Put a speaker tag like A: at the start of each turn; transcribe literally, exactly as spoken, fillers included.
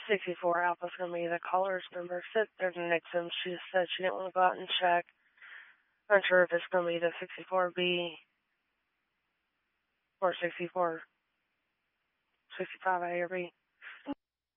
A: sixty-four Alpha's going to be the caller's number. Sit there to Nixon. She just said she didn't want to go out and check. Not sure if it's going to be the sixty-four B or sixty-four, sixty-five A or B.